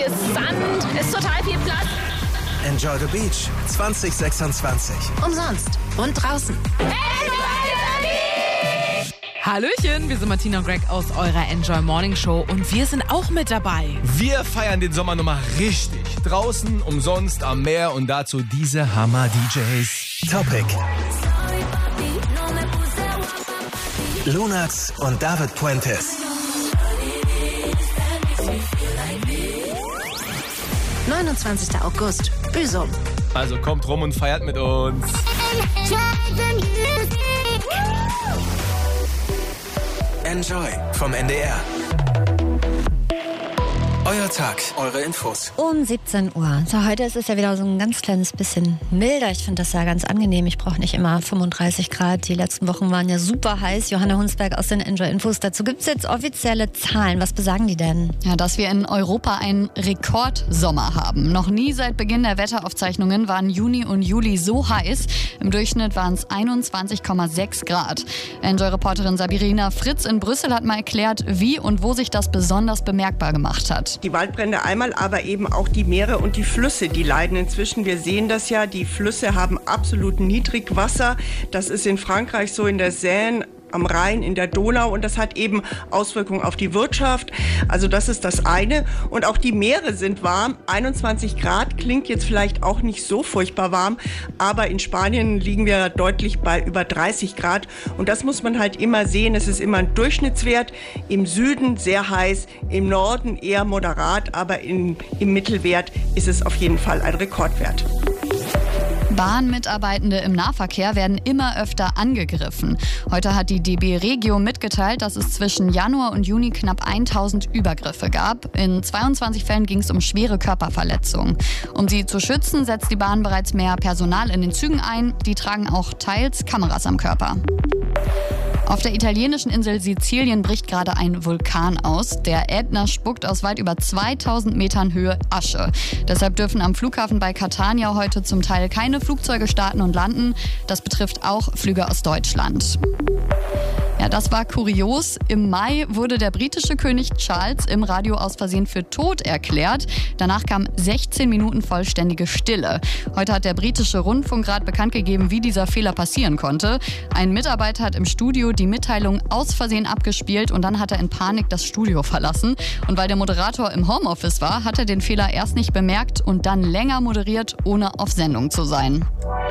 hier ist Sand, ist total viel Platz. Enjoy the Beach 2026. Umsonst und draußen. Hallöchen, wir sind Martina und Greg aus eurer Enjoy Morning Show und wir sind auch mit dabei. Wir feiern den Sommer nochmal richtig. Draußen, umsonst, am Meer und dazu diese Hammer-DJs. Topic. Lunax und David Puentes. 29. August, Büsum. Also kommt rum und feiert mit uns. Enjoy vom NDR. Euer Tag, eure Infos. Um 17 Uhr. So, heute ist es ja wieder so ein ganz kleines bisschen milder. Ich finde das ja ganz angenehm. Ich brauche nicht immer 35 Grad. Die letzten Wochen waren ja super heiß. Johanna Hunsberg aus den Enjoy Infos. Dazu gibt es jetzt offizielle Zahlen. Was besagen die denn? Ja, dass wir in Europa einen Rekordsommer haben. Noch nie seit Beginn der Wetteraufzeichnungen waren Juni und Juli so heiß. Im Durchschnitt waren es 21,6 Grad. Enjoy-Reporterin Sabirina Fritz in Brüssel hat mal erklärt, wie und wo sich das besonders bemerkbar gemacht hat. Die Waldbrände einmal, aber eben auch die Meere und die Flüsse, die leiden inzwischen. Wir sehen das ja, die Flüsse haben absolut Niedrigwasser. Das ist in Frankreich so, in der Seine, am Rhein, in der Donau, und das hat eben Auswirkungen auf die Wirtschaft. Also das ist das eine. Und auch die Meere sind warm. 21 Grad klingt jetzt vielleicht auch nicht so furchtbar warm, aber in Spanien liegen wir deutlich bei über 30 Grad. Und das muss man halt immer sehen. Es ist immer ein Durchschnittswert. Im Süden sehr heiß, im Norden eher moderat, aber im Mittelwert ist es auf jeden Fall ein Rekordwert. Bahnmitarbeitende im Nahverkehr werden immer öfter angegriffen. Heute hat die DB Regio mitgeteilt, dass es zwischen Januar und Juni knapp 1000 Übergriffe gab. In 22 Fällen ging es um schwere Körperverletzungen. Um sie zu schützen, setzt die Bahn bereits mehr Personal in den Zügen ein. Die tragen auch teils Kameras am Körper. Auf der italienischen Insel Sizilien bricht gerade ein Vulkan aus. Der Ätna spuckt aus weit über 2000 Metern Höhe Asche. Deshalb dürfen am Flughafen bei Catania heute zum Teil keine Flugzeuge starten und landen. Das betrifft auch Flüge aus Deutschland. Ja, das war kurios. Im Mai wurde der britische König Charles im Radio aus Versehen für tot erklärt. Danach kam 16 Minuten vollständige Stille. Heute hat der britische Rundfunkrat bekannt gegeben, wie dieser Fehler passieren konnte. Ein Mitarbeiter hat im Studio die Mitteilung aus Versehen abgespielt und dann hat er in Panik das Studio verlassen. Und weil der Moderator im Homeoffice war, hat er den Fehler erst nicht bemerkt und dann länger moderiert, ohne auf Sendung zu sein.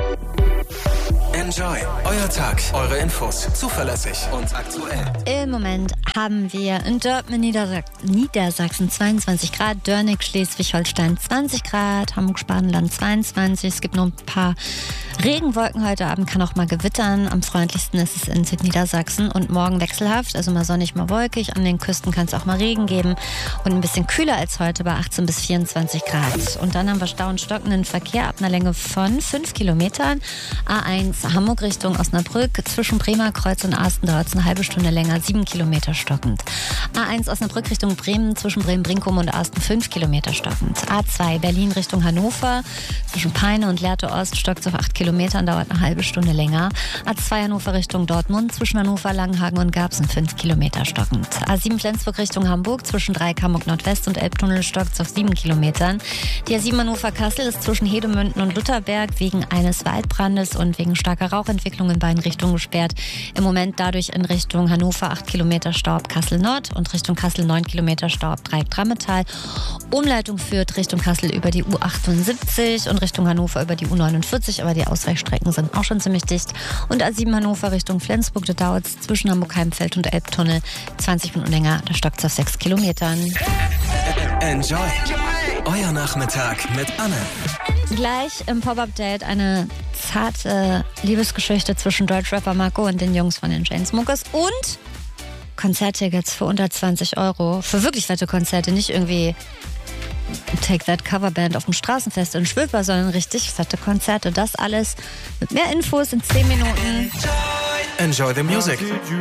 Enjoy, euer Tag, eure Infos, zuverlässig und aktuell. Im Moment haben wir in Dortmund, Niedersachsen 22 Grad, Dörnig, Schleswig-Holstein 20 Grad, Hamburg-Spanenland 22. Es gibt noch ein paar Regenwolken heute Abend, kann auch mal gewittern. Am freundlichsten ist es in Südniedersachsen und morgen wechselhaft, also mal sonnig, mal wolkig. An den Küsten kann es auch mal Regen geben und ein bisschen kühler als heute bei 18 bis 24 Grad. Und dann haben wir Stau und stockenden Verkehr ab einer Länge von 5 Kilometern. A1 Hamburg Richtung Osnabrück, zwischen Bremerkreuz und Arsten dauert es eine halbe Stunde länger, 7 Kilometer stockend. A1 Osnabrück Richtung Bremen, zwischen Bremen-Brinkum und Arsten 5 Kilometer stockend. A2 Berlin Richtung Hannover, zwischen Peine und Lehrte Ost stockt es auf 8 Kilometern, dauert eine halbe Stunde länger. A2 Hannover Richtung Dortmund, zwischen Hannover, Langenhagen und Garbsen 5 Kilometer stockend. A7 Flensburg Richtung Hamburg, zwischen Dreieck Hamburg Nordwest und Elbtunnel stockt es auf 7 Kilometern. Die A7 Hannover Kassel ist zwischen Hedemünden und Lutherberg wegen eines Waldbrandes und wegen starker Rauchentwicklung in beiden Richtungen gesperrt. Im Moment dadurch in Richtung Hannover 8 Kilometer Stau ab Kassel Nord und Richtung Kassel 9 Kilometer Stau ab Dreieck-Drammetal. Umleitung führt Richtung Kassel über die U78 und Richtung Hannover über die U49, aber die Ausweichstrecken sind auch schon ziemlich dicht. Und A7 Hannover Richtung Flensburg, da dauert es zwischen Hamburg-Heimfeld und Elbtunnel 20 Minuten länger, da stockt es auf 6 Kilometern. Enjoy, euer Nachmittag mit Anne. Gleich im Pop-Up-Date eine zarte Liebesgeschichte zwischen Deutschrapper Marco und den Jungs von den Chainsmokers und Konzerttickets für unter 20 €. Für wirklich fette Konzerte, nicht irgendwie Take That Coverband auf dem Straßenfest in Schwöper, sondern richtig fette Konzerte. Das alles mit mehr Infos in 10 Minuten. Enjoy the music.